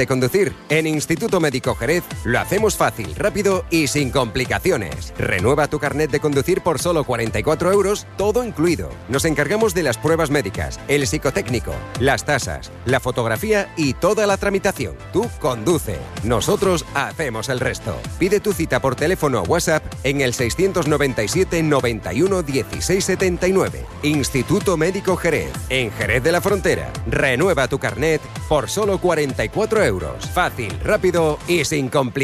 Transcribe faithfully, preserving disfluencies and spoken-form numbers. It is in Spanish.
de conducir. En Instituto Médico Jerez lo hacemos fácil, rápido y sin complicaciones. Renueva tu carnet de conducir por solo cuarenta y cuatro euros, todo incluido. Nos encargamos de las pruebas médicas, el psicotécnico, las tasas, la fotografía y toda la tramitación. Tú conduce. Nosotros hacemos el resto. Pide tu cita por teléfono o WhatsApp en el seiscientos noventa y siete noventa y uno dieciséis setenta y nueve. Instituto Médico Jerez. En Jerez de la Frontera. Renueva tu carnet por solo cuarenta y cuatro euros. Fácil, rápido y sin complicaciones.